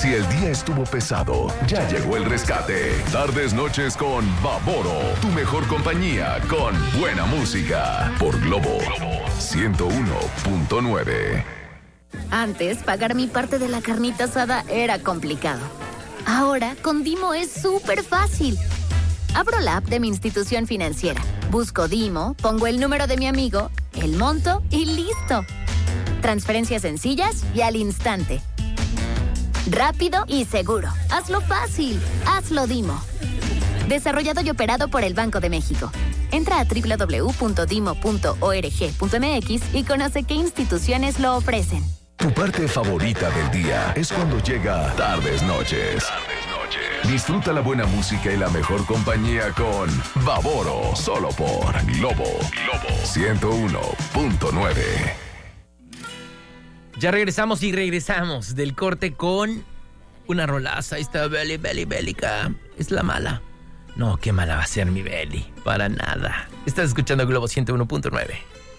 Si el día estuvo pesado, ya llegó el rescate. Tardes, noches con Baboro, tu mejor compañía con buena música. Por Globo 101.9. Antes, pagar mi parte de la carnita asada era complicado. Ahora, con Dimo es súper fácil. Abro la app de mi institución financiera, busco Dimo, pongo el número de mi amigo, el monto y listo. Transferencias sencillas y al instante. Rápido y seguro. Hazlo fácil. Hazlo Dimo. Desarrollado y operado por el Banco de México. Entra a www.dimo.org.mx y conoce qué instituciones lo ofrecen. Tu parte favorita del día es cuando llega Tardes Noches. Disfruta la buena música y la mejor compañía con Baboro, solo por Globo 101.9. Ya regresamos del corte con una rolaza. Ahí está Belly Bélica. Es la mala. No, qué mala va a ser mi Belly. Para nada. Estás escuchando Globo 101.9.